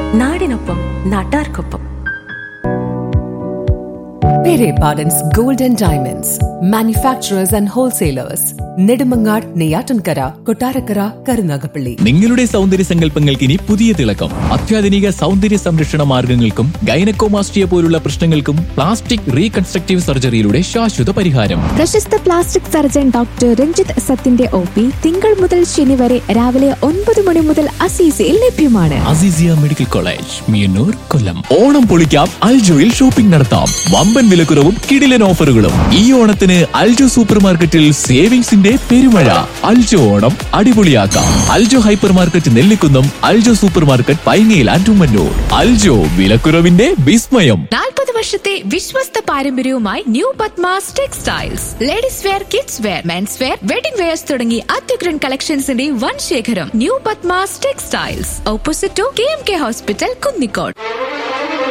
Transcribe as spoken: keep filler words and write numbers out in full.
നാടിനൊപ്പം നാട്ടാർക്കൊപ്പം. Pere Pardon's Gold and Diamonds, manufacturers and wholesalers. Nedumangad, Neyyattinkara, Kottarakkara, Karunagappally. നിങ്ങളുടെ സൗന്ദര്യ സങ്കല്പങ്ങൾക്ക് ഇനി പുതിയ തിളക്കം. അത്യാധുനിക സൗന്ദര്യ സംരക്ഷണ മാർഗങ്ങൾക്കും ഗൈനക്കോമാസ്റ്റിയ പോലുള്ള പ്രശ്നങ്ങൾക്കും പ്ലാസ്റ്റിക് റീകൺസ്ട്രക്റ്റീവ് സർജറിയിലൂടെ ശാശ്വത പരിഹാരം. പ്രശസ്ത plastic surgeon doctor Ranjith സത്തിന്റെ O P തിങ്കൾ മുതൽ ശനി വരെ രാവിലെ ഒൻപത് മണി മുതൽ അസീസിയിൽ ലഭ്യമാണ്. അസീസിയ മെഡിക്കൽ കോളേജ്, മിയന്നൂർ, കൊല്ലം. ഓണം പൊളിക്കാം, അൽജോയിൽ ഷോപ്പിംഗ് നടത്താം. വമ്പൻ വിലക്കുറവും കിടിലൻ ഓഫറുകളും. ഈ ഓണത്തിന് അൽജോ സൂപ്പർ മാർക്കറ്റിൽ സേവിംഗ്സിന്റെ പെരുമഴ. Aljo Onam അടിപൊളിയാക്കാം. Aljo hyper market Nellikunnam, Aljo super market പൈങ്ങയിൽ and Ummannoor. Aljo വിലക്കുറവിന്റെ വിസ്മയം. നാൽപ്പത് വർഷത്തെ വിശ്വസ്ത പാരമ്പര്യവുമായി new Padmas textiles. Ladies wear, kids wear, men's wear, wedding wears തുടങ്ങി അത്യുഗ്രൻ കളക്ഷൻസിന്റെ വൻ ശേഖരം. New Padmas textiles, opposite to K M K hospital, Kunnicode.